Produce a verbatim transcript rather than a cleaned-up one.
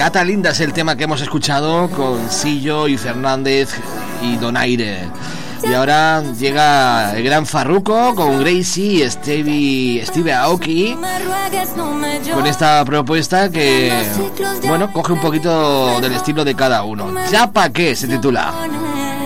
Gata Linda es el tema que hemos escuchado con Sillo y Fernández y Donaire. Y ahora llega el gran Farruko con Gracie y Stevie, Steve Aoki con esta propuesta que, bueno, coge un poquito del estilo de cada uno. ¿Ya pa' qué? Se titula.